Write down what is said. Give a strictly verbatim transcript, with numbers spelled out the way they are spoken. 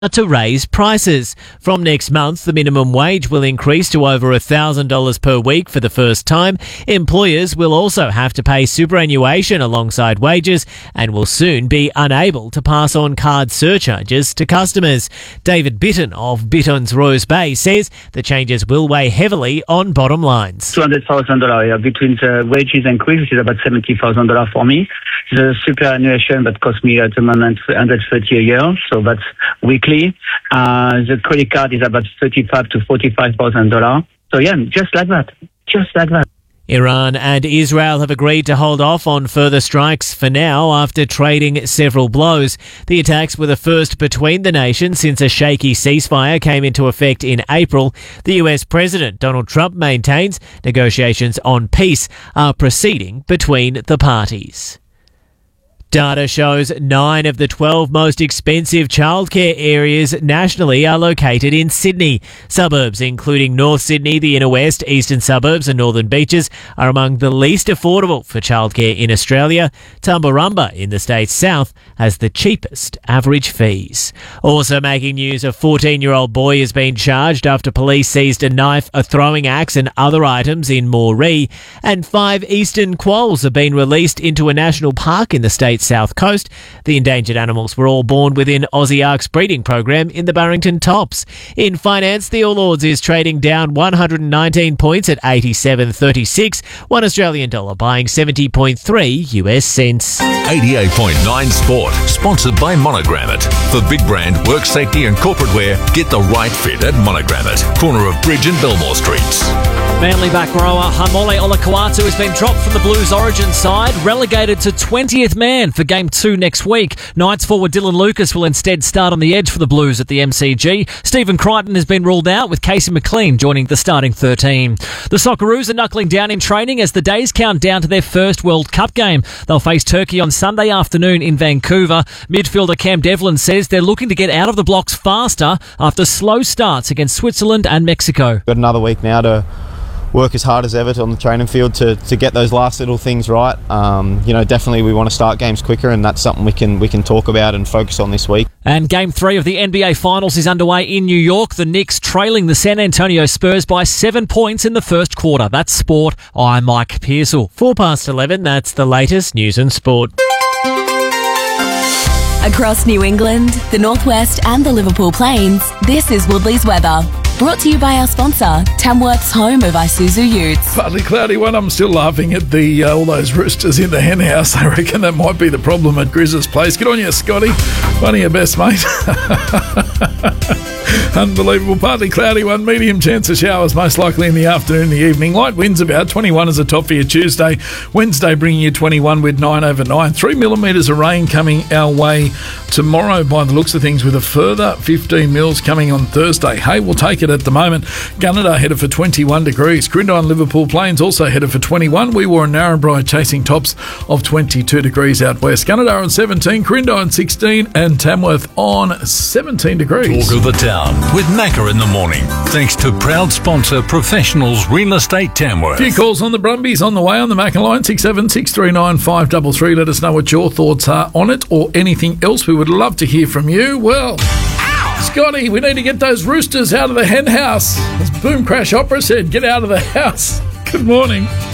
to raise prices. From next month, the minimum wage will increase to over one thousand dollars per week for the first time. Employers will also have to pay superannuation alongside wages and will soon be unable to pass on card surcharges to customers. David Bitton of Bitton's Rose Bay says the changes will weigh heavily on bottom lines. two hundred thousand dollars between the wages increase, which is about seventy thousand dollars for me. The superannuation that costs me at the moment one hundred thirty a year, so that's weekly. Uh, the credit card is about thirty-five to forty-five thousand dollars. So yeah, just like that, just like that. Iran and Israel have agreed to hold off on further strikes for now after trading several blows. The attacks were the first between the nations since a shaky ceasefire came into effect in April. The U S President Donald Trump maintains negotiations on peace are proceeding between the parties. Data shows nine of the twelve most expensive childcare areas nationally are located in Sydney. Suburbs including North Sydney, the inner west, eastern suburbs and northern beaches are among the least affordable for childcare in Australia. Tumbarumba in the state's south has the cheapest average fees. Also making news, a fourteen-year-old boy has been charged after police seized a knife, a throwing axe and other items in Moree. And five eastern quolls have been released into a national park in the state's south coast. The endangered animals were all born within Aussie Ark's breeding program in the Barrington Tops. In finance, the All Ords is trading down one hundred nineteen points at eighty-seven thirty-six. One Australian dollar buying seventy point three U S cents. eighty-eight point nine Sport, sponsored by Monogram It. For big brand, work safety and corporate wear, get the right fit at Monogram It. Corner of Bridge and Belmore Streets. Manly back rower Hamole Olakuatu has been dropped from the Blues origin side, relegated to twentieth man for Game two next week. Knights forward Dylan Lucas will instead start on the edge for the Blues at the M C G. Stephen Crichton has been ruled out, with Casey McLean joining the starting thirteen. The Socceroos are knuckling down in training as the days count down to their first World Cup game. They'll face Turkey on Sunday afternoon in Vancouver. Midfielder Cam Devlin says they're looking to get out of the blocks faster after slow starts against Switzerland and Mexico. Got another week now to work as hard as ever on the training field to, to get those last little things right. Um, you know, definitely we want to start games quicker, and that's something we can we can talk about and focus on this week. And Game three of the N B A Finals is underway in New York. The Knicks trailing the San Antonio Spurs by seven points in the first quarter. That's sport. I'm Mike Pearsall. Four past eleven, that's the latest news and sport. Across New England, the Northwest and the Liverpool Plains, this is Woodley's weather. Brought to you by our sponsor, Tamworth's home of Isuzu Utes. Partly cloudy one. I'm still laughing at the uh, all those roosters in the hen house. I reckon that might be the problem at Grizz's place. Get on you, Scotty. One of your best, mate. Unbelievable. Partly cloudy one. Medium chance of showers, most likely in the afternoon and the evening. Light winds about twenty-one as a top for your Tuesday. Wednesday bringing you twenty-one with nine over nine. Three millimetres of rain coming our way tomorrow by the looks of things, with a further fifteen mils coming on Thursday. Hey, we'll take it at the moment. Gunnedah headed for twenty-one degrees. Crindon, Liverpool Plains also headed for twenty-one. We were in Narrabri chasing tops of twenty-two degrees out west. Gunnedah on seventeen, Crindon sixteen and Tamworth on seventeen degrees. Talk of the town with Macca in the morning. Thanks to proud sponsor Professionals Real Estate Tamworth. A few calls on the Brumbies on the way on the Macca line. six seven six three nine five three three. Let us know what your thoughts are on it or anything else. We would love to hear from you. Well, Scotty, we need to get those roosters out of the hen house. As Boom Crash Opera said, get out of the house. Good morning.